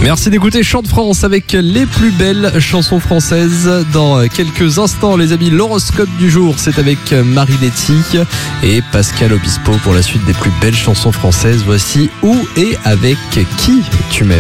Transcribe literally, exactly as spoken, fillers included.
Merci d'écouter Chant de France avec les plus belles chansons françaises. Dans quelques instants, les amis, l'horoscope du jour, c'est avec Marie Letty et Pascal Obispo pour la suite des plus belles chansons françaises. Voici Où et avec qui tu m'aimes.